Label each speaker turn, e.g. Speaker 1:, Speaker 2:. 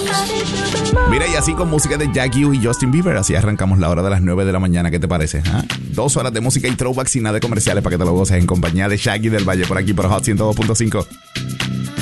Speaker 1: Mira, y así con música de Jack U y Justin Bieber, así arrancamos la hora de las 9 de la mañana. ¿Qué te parece? 2 horas de música y throwbacks sin nada de comerciales para que te lo goces en compañía de Shaggy del Valle por aquí por Hot 102.5.